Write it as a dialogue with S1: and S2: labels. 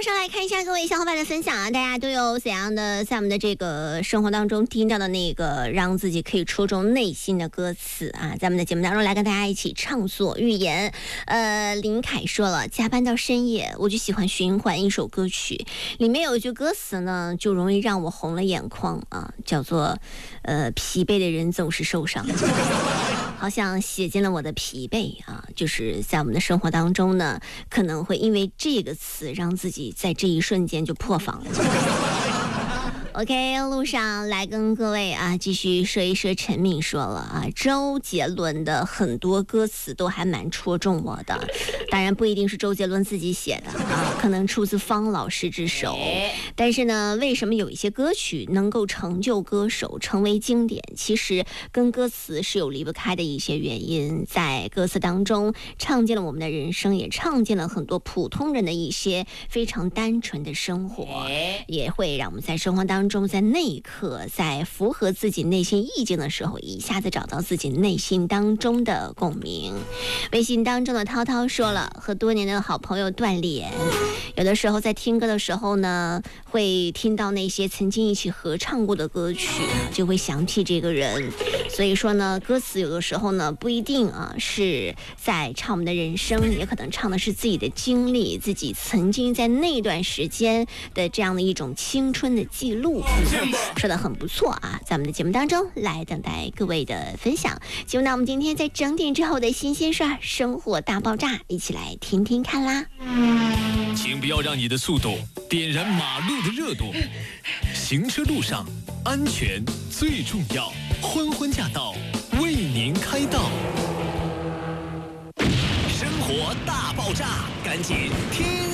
S1: 上来看一下各位小伙伴的分享啊，大家都有怎样的在我们的这个生活当中听到的那个让自己可以戳中内心的歌词啊，在我们的节目当中来跟大家一起畅所欲言。林凯说了，加班到深夜，我就喜欢循环一首歌曲，里面有一句歌词呢，就容易让我红了眼眶啊，叫做疲惫的人总是受伤。好像写进了我的疲惫啊，就是在我们的生活当中呢，可能会因为这个词让自己在这一瞬间就破防了。OK， 路上来跟各位啊继续说一说。陈敏说了啊，周杰伦的很多歌词都还蛮戳中我的，当然不一定是周杰伦自己写的啊，可能出自方老师之手。但是呢，为什么有一些歌曲能够成就歌手成为经典，其实跟歌词是有离不开的一些原因。在歌词当中唱进了我们的人生，也唱进了很多普通人的一些非常单纯的生活，也会让我们在生活当中在那一刻，在符合自己内心意境的时候，一下子找到自己内心当中的共鸣。微信当中的涛涛说了，和多年的好朋友断联，有的时候在听歌的时候呢，会听到那些曾经一起合唱过的歌曲，就会想起这个人。所以说呢，歌词有的时候呢不一定啊是在唱我们的人生，也可能唱的是自己的经历，自己曾经在那段时间的这样的一种青春的记录。说得很不错啊，在我们的节目当中来等待各位的分享。希望呢我们今天在整点之后的新鲜事儿生活大爆炸，一起来听听看啦。
S2: 请不要让你的速度点燃马路的热度，行车路上安全最重要。欢欢驾到，为您开道。生活大爆炸，赶紧听